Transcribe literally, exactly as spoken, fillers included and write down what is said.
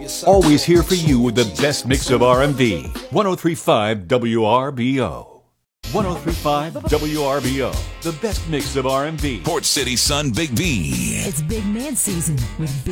Always here for you with the best mix of R and B. ten thirty-five W R B O. ten thirty-five W R B O. The best mix of R and B. Port City Sun Big B. It's big man season with Big